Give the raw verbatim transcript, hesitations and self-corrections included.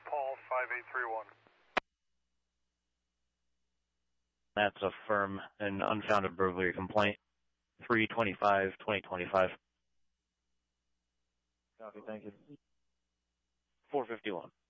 Paul five eight three one. That's a firm and unfounded burglary complaint. three twenty-five twenty twenty-five. Copy, thank you. four fifty-one.